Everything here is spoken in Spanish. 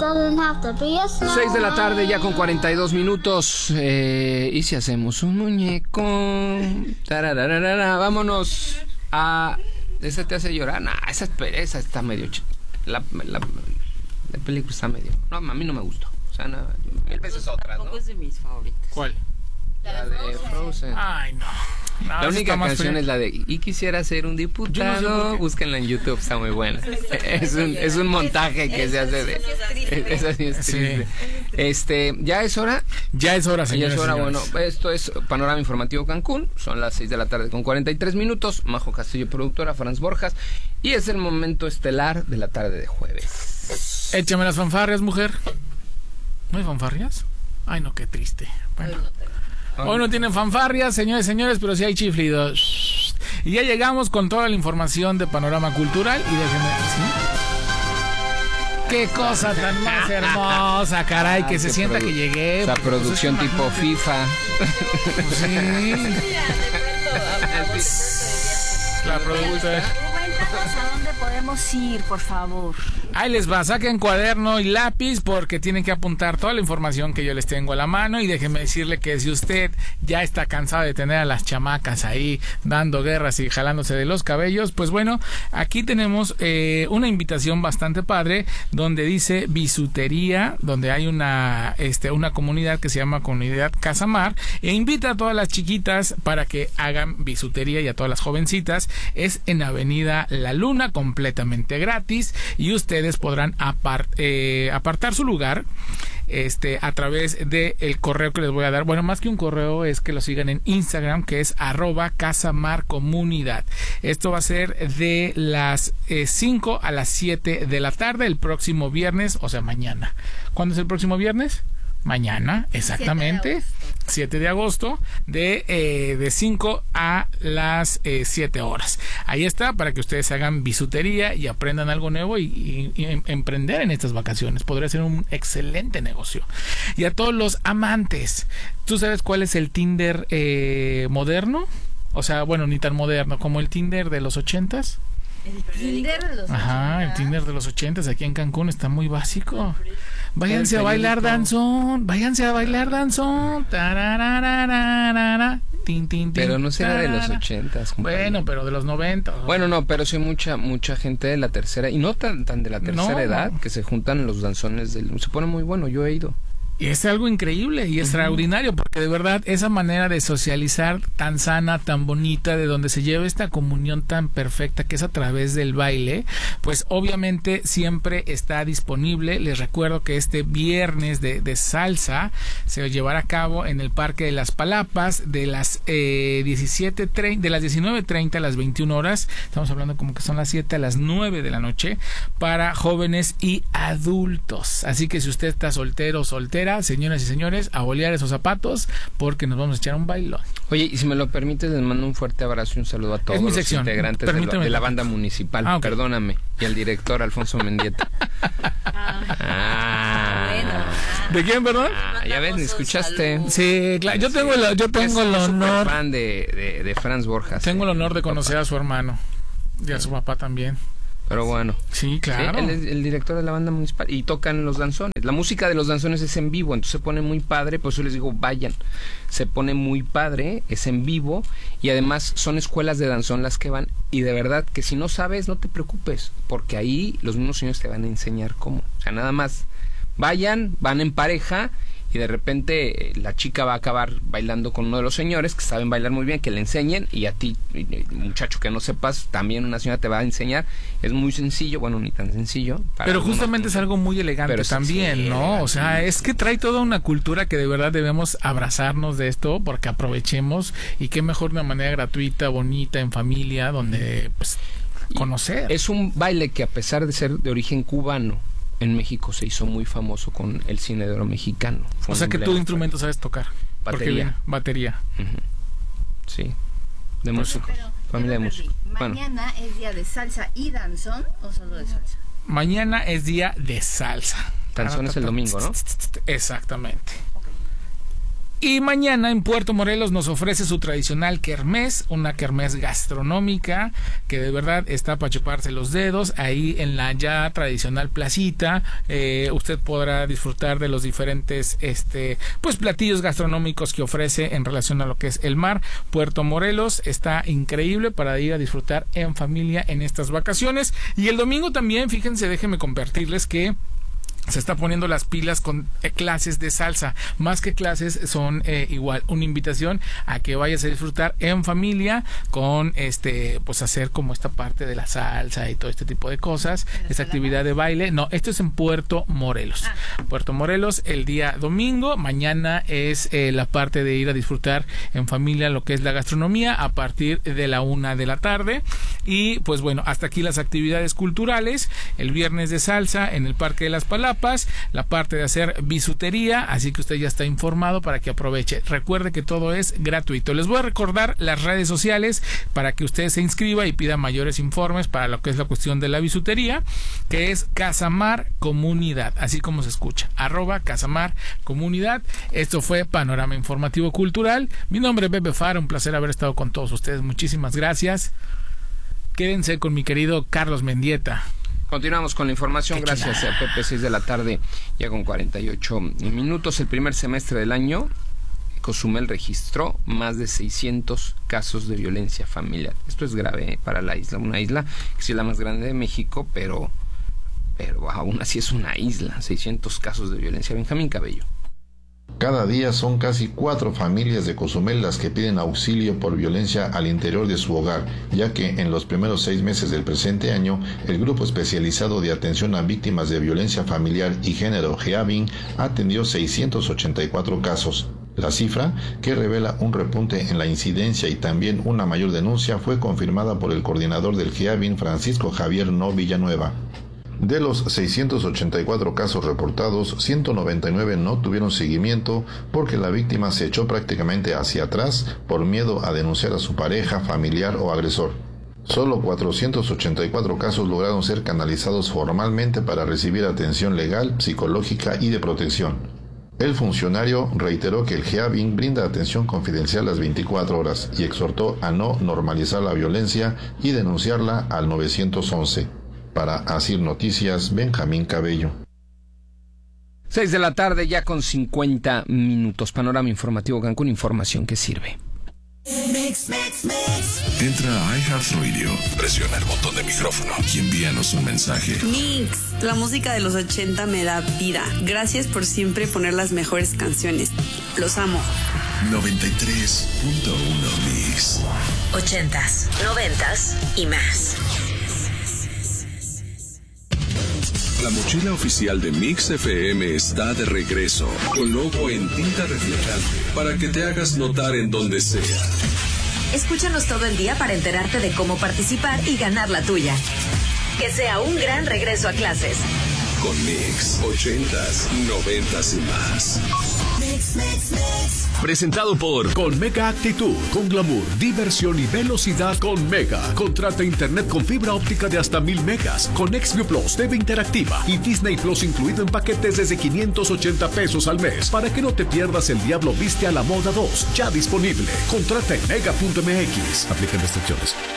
doesn't have to be a snowman. 6 de la tarde ya con 42 minutos. ¿Y si hacemos un muñeco? Tarararara, vámonos a... ¿Esa te hace llorar? Nah, esa está medio... La película está medio... No, a mí no me gustó. O sea, nada, mil veces otra, ¿no? Tampoco es de mis favoritas. ¿Cuál? La de Frozen. Ay, no. La única canción es la de "Y quisiera ser un diputado". No, búsquenla en YouTube, está muy buena. Es un montaje que se hace de... Esa sí es triste. ¿Ya es hora? Ya es hora, señores. Ya es hora, bueno, esto es Panorama Informativo Cancún. Son las 6 de la tarde con 43 minutos. Majo Castillo, productora, Franz Borjas. Y es el momento estelar de la tarde de jueves. Échame las fanfarrias, mujer. ¿No hay fanfarrias? Ay, no, qué triste. Bueno. Hoy no tienen fanfarrias, señores, pero sí hay chiflidos. Y ya llegamos con toda la información de Panorama Cultural. Y déjenme... ¿sí? ¡Qué cosa tan más hermosa, caray! Que se sienta que llegué. Esa producción pues tipo FIFA. Pues sí. La productora. ¿A dónde podemos ir, por favor? Ahí les va, saquen cuaderno y lápiz porque tienen que apuntar toda la información que yo les tengo a la mano. Y déjenme decirle que si usted ya está cansado de tener a las chamacas ahí dando guerras y jalándose de los cabellos, pues bueno, aquí tenemos una invitación bastante padre donde dice bisutería, donde hay una comunidad que se llama Comunidad Casamar e invita a todas las chiquitas para que hagan bisutería y a todas las jovencitas. Es en Avenida La Luna, completamente gratis, y ustedes podrán apartar su lugar a través del correo que les voy a dar. Bueno, más que un correo, es que lo sigan en Instagram, que es @casamarcomunidad. Esto va a ser de las 5 a las 7 de la tarde el próximo viernes, o sea, mañana. ¿Cuándo es el próximo viernes? Mañana, exactamente, 7 de agosto, de 5 a las 7 horas. Ahí está, para que ustedes hagan bisutería y aprendan algo nuevo y emprender en estas vacaciones. Podría ser un excelente negocio. Y a todos los amantes, ¿tú sabes cuál es el Tinder moderno? O sea, bueno, ni tan moderno como el Tinder de los 80s. El Tinder de los 80s. Ajá, el Tinder de los 80s aquí en Cancún está muy básico. Váyanse a bailar danzón, tararararara, tin, tin, tin, pero no será de los 80s, compañero. Bueno, pero de los 90. Bueno, no, pero sí mucha gente de la tercera, y no tan de la tercera edad, que se juntan en los danzones, se pone muy bueno, yo he ido. Y es algo increíble y extraordinario, porque de verdad esa manera de socializar tan sana, tan bonita, de donde se lleva esta comunión tan perfecta que es a través del baile, pues obviamente siempre está disponible. Les recuerdo que este viernes de salsa se llevará a cabo en el Parque de las Palapas de las 19:30 a las 21 horas. Estamos hablando como que son las 7 a las 9 de la noche para jóvenes y adultos. Así que si usted está soltero o soltera, señoras y señores, a bolear esos zapatos porque nos vamos a echar un bailón. Oye, y si me lo permites, les mando un fuerte abrazo y un saludo a todos los integrantes de la banda municipal. Okay. Perdóname. Y al director Alfonso Mendieta. ¿De quién, perdón? Ya ves, ¿escuchaste? Sí, claro. Yo tengo el honor. Fan de Franz Borjas. Tengo el honor de conocer a su hermano y a su papá también. Pero bueno. Sí, claro. Él es el director de la banda municipal y tocan los danzones. La música de los danzones es en vivo, entonces se pone muy padre, por eso les digo, vayan. Se pone muy padre, es en vivo y además son escuelas de danzón las que van, y de verdad que si no sabes, no te preocupes, porque ahí los mismos señores te van a enseñar cómo. O sea, nada más vayan, van en pareja y de repente la chica va a acabar bailando con uno de los señores que saben bailar muy bien, que le enseñen, y a ti, muchacho que no sepas, también una señora te va a enseñar. Es muy sencillo, bueno, ni tan sencillo. Pero justamente es algo muy elegante también, sí, ¿no? O sea, es que trae toda una cultura que de verdad debemos abrazarnos de esto, porque aprovechemos, y qué mejor de una manera gratuita, bonita, en familia, donde pues conocer. Es un baile que, a pesar de ser de origen cubano, en México se hizo muy famoso con el cine de oro mexicano. O sea que tú instrumento sabes tocar. Batería. Uh-huh. Sí. De músicos. Familia de músicos. ¿Mañana es día de salsa y danzón o solo de salsa? Mañana es día de salsa. Danzón es el domingo, ¿no? Exactamente. Y mañana en Puerto Morelos nos ofrece su tradicional kermés, una kermés gastronómica que de verdad está para chuparse los dedos. Ahí en la ya tradicional placita, usted podrá disfrutar de los diferentes pues platillos gastronómicos que ofrece en relación a lo que es el mar. Puerto Morelos está increíble para ir a disfrutar en familia en estas vacaciones. Y el domingo también, fíjense, déjenme compartirles que se está poniendo las pilas con clases de salsa. Más que clases, son igual una invitación a que vayas a disfrutar en familia con pues hacer como esta parte de la salsa y todo este tipo de cosas, esta actividad de baile. No, esto es en Puerto Morelos. Puerto Morelos el día domingo. Mañana es la parte de ir a disfrutar en familia lo que es la gastronomía a partir de la 1 de la tarde. Y pues bueno, hasta aquí las actividades culturales. El viernes de salsa en el Parque de las Palapas, la parte de hacer bisutería, así que usted ya está informado para que aproveche. Recuerde que todo es gratuito. Les voy a recordar las redes sociales para que usted se inscriba y pida mayores informes para lo que es la cuestión de la bisutería, que es Casamar Comunidad, así como se escucha, @Casamar Comunidad. Esto fue Panorama Informativo Cultural. Mi nombre es Pepe Fara, un placer haber estado con todos ustedes. Muchísimas gracias. Quédense con mi querido Carlos Mendieta. Continuamos con la información, gracias a Pepe. 6 de la tarde, ya con 48 minutos. El primer semestre del año, Cozumel registró más de 600 casos de violencia familiar. Esto es grave para la isla, una isla que sí es la más grande de México, pero aún así es una isla. 600 casos de violencia. Benjamín Cabello. Cada día son casi 4 familias de Cozumel las que piden auxilio por violencia al interior de su hogar, ya que en los primeros 6 meses del presente año, el Grupo Especializado de Atención a Víctimas de Violencia Familiar y Género, GEAVIN, atendió 684 casos. La cifra, que revela un repunte en la incidencia y también una mayor denuncia, fue confirmada por el coordinador del GEAVIN, Francisco Javier No Villanueva. De los 684 casos reportados, 199 no tuvieron seguimiento porque la víctima se echó prácticamente hacia atrás por miedo a denunciar a su pareja, familiar o agresor. Solo 484 casos lograron ser canalizados formalmente para recibir atención legal, psicológica y de protección. El funcionario reiteró que el GEAVIN brinda atención confidencial las 24 horas y exhortó a no normalizar la violencia y denunciarla al 911. Para Asir Noticias, Benjamín Cabello. 6 de la tarde, ya con 50 minutos. Panorama Informativo Cancún, información que sirve. Entra a iHeartRadio, presiona el botón de micrófono y envíanos un mensaje. Mix, la música de los 80 me da vida. Gracias por siempre poner las mejores canciones. Los amo. 93.1 Mix. 80s, 90s y más. La mochila oficial de Mix FM está de regreso, con logo en tinta reflejante, para que te hagas notar en donde sea. Escúchanos todo el día para enterarte de cómo participar y ganar la tuya. Que sea un gran regreso a clases. Con Mix, 80s, 90s y más. Presentado por Con Mega Actitud, con glamour, diversión y velocidad con Mega. Contrata internet con fibra óptica de hasta 1000 megas, con XView Plus, TV interactiva y Disney Plus incluido en paquetes desde 580 pesos al mes, para que no te pierdas El Diablo Viste a la Moda 2, ya disponible. Contrata en mega.mx. Aplican restricciones.